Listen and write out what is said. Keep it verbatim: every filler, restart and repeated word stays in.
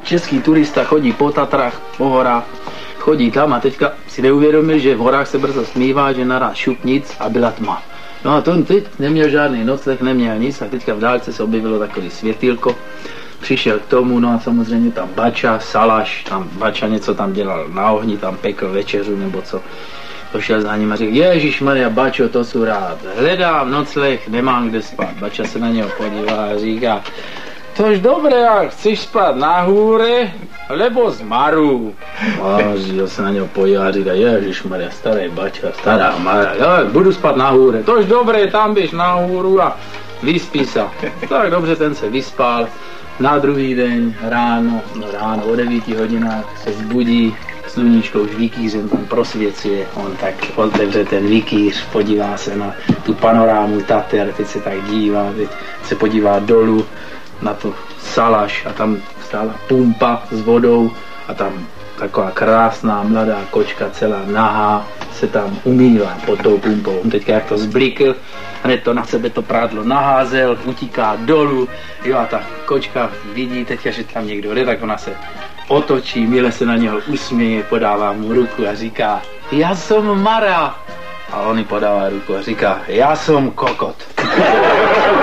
český turista chodí po Tatrách, po horách, chodí tam a teďka si neuvědomil, že v horách se brzo smívá, že naraz šup nic a byla tma. No a to teď neměl žádný nocleh, neměl nic a teďka v dálce se objevilo takový světýlko. Přišel k tomu, no a samozřejmě tam Bača, Salaš, tam Bača něco tam dělal na ohni, tam pekl večeřu nebo co. Došel za ním a řekl, Ježišmarja, Bačo, to jsou rád, hledám nocleh, nemám kde spát. Bača se na něho podívá a říká, tož dobré, a chceš spát na hůře, nebo z Maru? A Žil se na něho podívá a říká, Ježišmarja, starý Bača, stará Mara, já budu spát na hůře. Tož dobré, tam běž na hůru a vyspí se. Tak dobře, ten se vyspal. Na druhý den ráno, no ráno o devíti hodinách se zbudí, sluníčko už vikýřem tam prosvěcuje, on tak otevře ten vikýř, podívá se na tu panorámu Tater, teď se tak dívá, teď se podívá dolů na to Salaš a tam stála pumpa s vodou a tam taková krásná mladá kočka celá nahá se tam umývá pod tou pumpou. On teďka jak to zblikl, hned to na sebe to prádlo naházel, utíká dolů, jo a ta kočka vidí teďka, že tam někdo jde, tak ona se otočí, mile se na něho usměje, podává mu ruku a říká, já jsem Mara. A on jí podává ruku a říká, já jsem kokot.